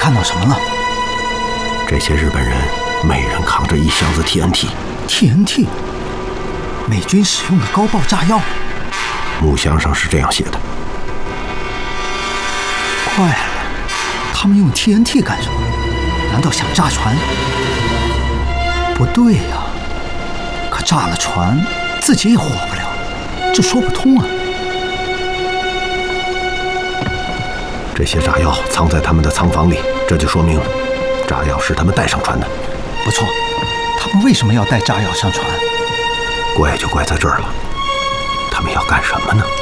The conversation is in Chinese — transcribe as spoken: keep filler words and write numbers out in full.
看到什么了？ 这些日本人每人扛着一箱子 T N T。T N T， 美军使用的高爆炸药。 木箱上是这样写的。 怪了，他们用 T N T 干什么？难道想炸船？不对呀、啊，可炸了船，自己也活不了，这说不通啊。 这些炸药藏在他们的仓房里，这就说明炸药是他们带上船的。 不错，他们为什么要带炸药上船？ 怪就怪在这儿了，他们要干什么呢？